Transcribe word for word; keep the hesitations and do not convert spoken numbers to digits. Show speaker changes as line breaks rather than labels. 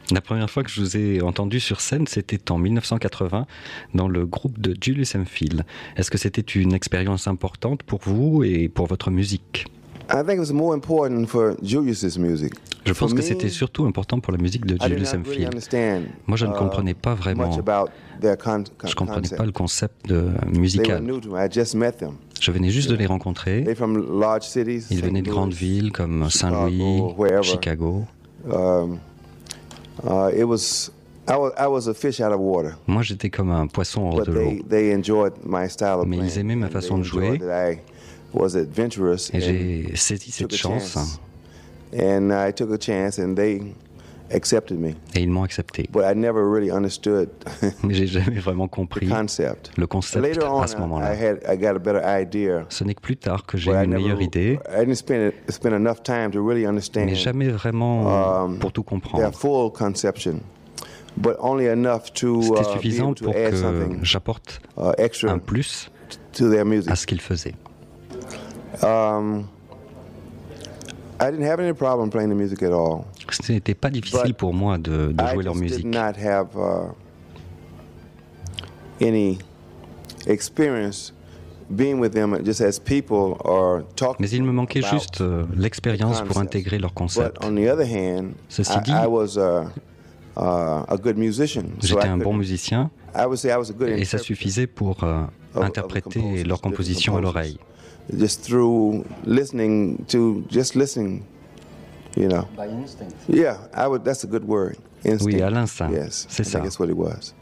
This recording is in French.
La première fois que je vous ai entendu sur scène, c'était en mille neuf cent quatre-vingts dans le groupe de Julius Hemphill. Est-ce que c'était une expérience importante pour vous et pour votre musique?
I think it was more important for Julius's music.
Je pense
For
que
me,
c'était surtout important pour la musique de
I did
Julius
not really
Hemphill.
understand
Moi, je ne
uh,
comprenais pas
much
vraiment,
about their con- con-
je comprenais
concept.
pas le concept de
They were
musical.
new to me. I just met them.
Je venais juste de les rencontrer.
They're from large cities.
Ils
Saint
venaient de
Louis,
grandes villes comme
Chicago,
Saint-Louis,
wherever.
Chicago.
Um, uh, it was I was I was a fish out of water.
Moi, j'étais comme un poisson hors
But
de l'eau.
they, they enjoyed my style of
Mais ils
playing,
aimaient ma
and
façon
they
de jouer.
enjoyed that I was adventurous
Et
and
j'ai saisi cette
took a
chance
chance. And I took a chance, and they accepted me.
et ils m'ont accepté.
But I never really understood
Mais j'ai jamais vraiment
the
compris
concept.
le concept
Later on,
à ce
I
moment-là.
had I got a better idea.
Ce n'est que plus tard que j'ai
But
eu
I
une
never,
meilleure idée,
I didn't spend spend enough time to really understand
mais jamais vraiment
um,
pour tout
their
comprendre.
full conception. But only enough to
C'était
uh, be
suffisant
able to
pour
add
que
something
j'apporte
uh, extra
un plus
to their music.
à ce qu'ils faisaient.
Um, I didn't have any problem playing the music at all.
Ce n'était pas difficile
But
pour moi de, de
I
jouer leur
just
musique.
did not have uh, any experience being with them just as people or talking.
Mais il me manquait
about
juste euh, l'expérience pour
concepts.
intégrer leur concept.
But on the other hand,
Ceci
I,
dit,
I was uh, uh, a good musician. So
J'étais
I
un bon
could-
musicien
I would say I was a good
et ça
interpreter
suffisait pour euh,
of- of
interpréter
composers,
leur
different
composition à
composers.
l'oreille.
Just through listening to just listening, you know.
By instinct.
Yeah, I would. That's a good word. Instinct.
Oui, à l'instinct.
Yes,
C'est
I
ça.
think that's what it was.